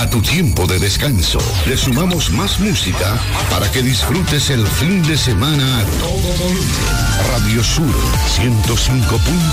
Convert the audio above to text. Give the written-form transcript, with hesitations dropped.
A tu tiempo de descanso, le sumamos más música para que disfrutes el fin de semana a todo volumen. Radio Sur 105.